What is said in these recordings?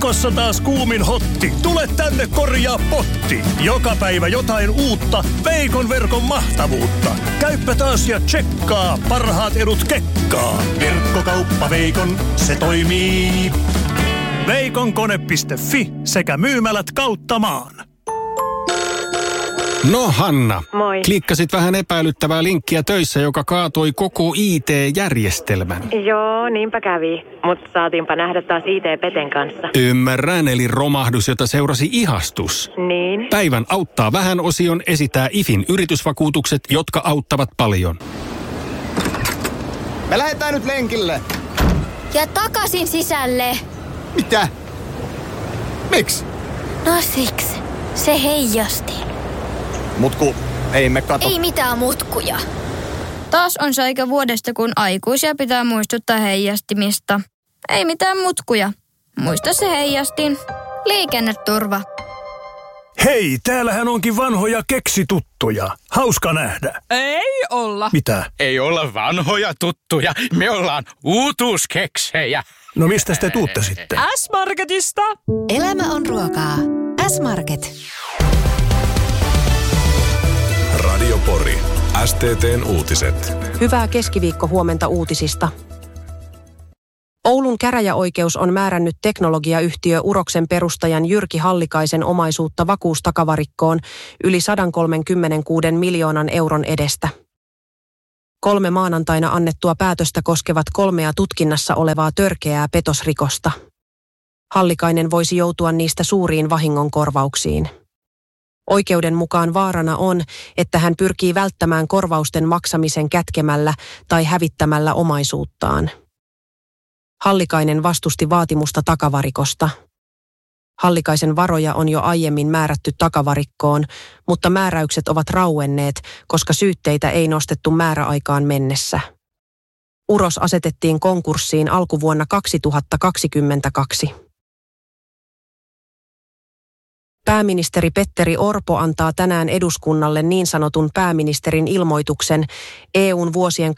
Tulossa taas kuumin hotti. Tule tänne korjaa potti. Joka päivä jotain uutta. Veikon verkon mahtavuutta. Käyppä taas ja tsekkaa. Parhaat edut kekkaa. Verkkokauppa Veikon, se toimii. Veikonkone.fi sekä myymälät kautta maan. No Hanna, moi. Klikkasit vähän epäilyttävää linkkiä töissä, joka kaatoi koko IT-järjestelmän. Joo, niinpä kävi. Mutta saatiinpa nähdä taas IT-peten kanssa. Ymmärrän, eli romahdus, jota seurasi ihastus. Niin. Päivän auttaa vähän -osion esittää IFin yritysvakuutukset, jotka auttavat paljon. Me lähdetään nyt lenkille. Ja takaisin sisälle. Mitä? Miksi? No siksi. Se heijasti. Mutku, ei me kato. Ei mitään mutkuja. Taas on se aika vuodesta, kun aikuisia pitää muistuttaa heijastimista. Ei mitään mutkuja. Muista se heijastin. Liikenneturva. Hei, täällähän onkin vanhoja keksituttuja. Hauska nähdä. Ei olla. Mitä? Ei olla vanhoja tuttuja. Me ollaan uutuuskeksejä. No mistä te tuutte sitten? S-Marketista. Elämä on ruokaa. S-Market. Radio Pori. STT:n uutiset. Hyvää keskiviikkohuomenta uutisista. Oulun käräjäoikeus on määrännyt teknologiayhtiö Uroksen perustajan Jyrki Hallikaisen omaisuutta vakuustakavarikkoon yli 136 miljoonan euron edestä. 3 maanantaina annettua päätöstä koskevat 3 tutkinnassa olevaa törkeää petosrikosta. Hallikainen voisi joutua niistä suuriin vahingonkorvauksiin. Oikeuden mukaan vaarana on, että hän pyrkii välttämään korvausten maksamisen kätkemällä tai hävittämällä omaisuuttaan. Hallikainen vastusti vaatimusta takavarikosta. Hallikaisen varoja on jo aiemmin määrätty takavarikkoon, mutta määräykset ovat rauenneet, koska syytteitä ei nostettu määräaikaan mennessä. Uros asetettiin konkurssiin alkuvuonna 2022. Pääministeri Petteri Orpo antaa tänään eduskunnalle niin sanotun pääministerin ilmoituksen EU:n vuosien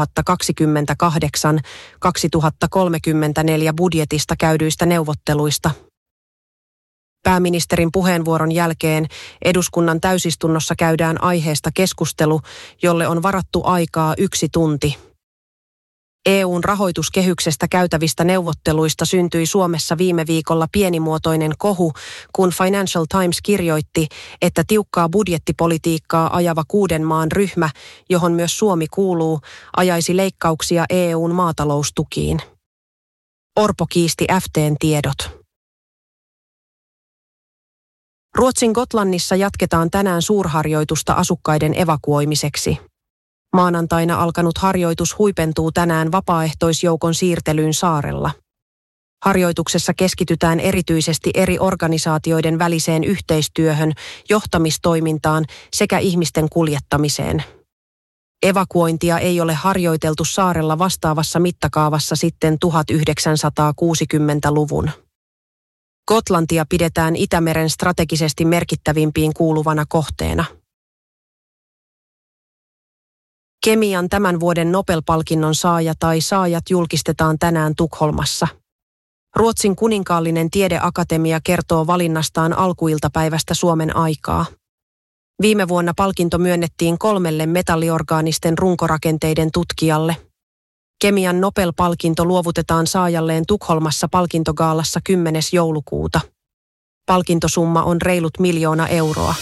2028-2034 budjetista käydyistä neuvotteluista. Pääministerin puheenvuoron jälkeen eduskunnan täysistunnossa käydään aiheesta keskustelu, jolle on varattu aikaa 1 tunti. EU:n rahoituskehyksestä käytävistä neuvotteluista syntyi Suomessa viime viikolla pienimuotoinen kohu, kun Financial Times kirjoitti, että tiukkaa budjettipolitiikkaa ajava 6 maan ryhmä, johon myös Suomi kuuluu, ajaisi leikkauksia EU:n maataloustukiin. Orpo kiisti FT:n tiedot. Ruotsin Gotlannissa jatketaan tänään suurharjoitusta asukkaiden evakuoimiseksi. Maanantaina alkanut harjoitus huipentuu tänään vapaaehtoisjoukon siirtelyyn saarella. Harjoituksessa keskitytään erityisesti eri organisaatioiden väliseen yhteistyöhön, johtamistoimintaan sekä ihmisten kuljettamiseen. Evakuointia ei ole harjoiteltu saarella vastaavassa mittakaavassa sitten 1960-luvun. Gotlantia pidetään Itämeren strategisesti merkittävimpiin kuuluvana kohteena. Kemian tämän vuoden Nobel-palkinnon saaja tai saajat julkistetaan tänään Tukholmassa. Ruotsin kuninkaallinen tiedeakatemia kertoo valinnastaan alkuiltapäivästä Suomen aikaa. Viime vuonna palkinto myönnettiin 3 metalliorgaanisten runkorakenteiden tutkijalle. Kemian Nobel-palkinto luovutetaan saajalleen Tukholmassa palkintogaalassa 10. joulukuuta. Palkintosumma on reilut 1 miljoona euroa.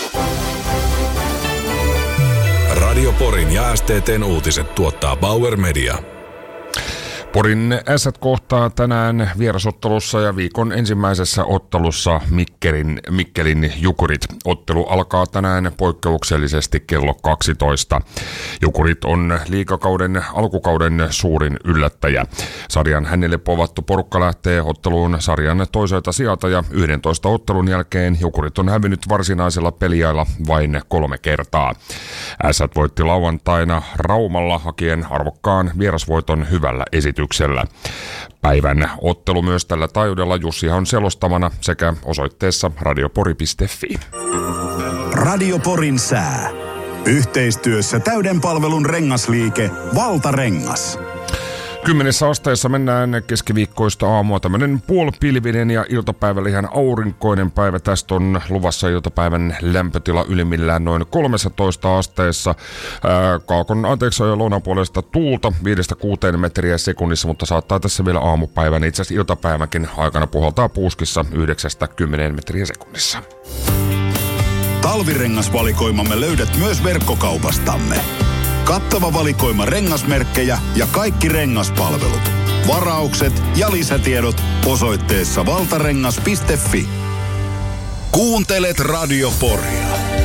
Radio Porin ja STT:n uutiset tuottaa Bauer Media. Porin Ässät kohtaa tänään vierasottelussa ja viikon ensimmäisessä ottelussa Mikkelin Jukurit. Ottelu alkaa tänään poikkeuksellisesti kello 12. Jukurit on liigakauden alkukauden suurin yllättäjä. Sarjan hänelle povattu porukka lähtee otteluun sarjan toiselta sijalta ja 11 ottelun jälkeen Jukurit on hävinnyt varsinaisella peliajalla vain 3 kertaa. Ässät voitti lauantaina Raumalla hakien arvokkaan vierasvoiton hyvällä esityksellä. Päivän ottelu myös tällä taajuudella Jussi on selostamana sekä osoitteessa radiopori.fi. Radio Porin sää. Yhteistyössä täyden palvelun rengasliike Valtarengas. 10 asteessa mennään keskiviikkoista aamua. Tämmöinen puolipilvinen ja iltapäivällä ihan aurinkoinen päivä. Tästä on luvassa iltapäivän lämpötila ylimmillään noin 13 asteessa. Kaakon ja lounan puolesta tuulta 5-6 metriä sekunnissa, mutta saattaa tässä vielä aamupäivänä, itse asiassa iltapäivänkin aikana puhaltaa puuskissa 9-10 metriä sekunnissa. Talvirengasvalikoimamme löydät myös verkkokaupastamme. Kattava valikoima rengasmerkkejä ja kaikki rengaspalvelut. Varaukset ja lisätiedot osoitteessa valtarengas.fi. Kuuntelet Radio Poria.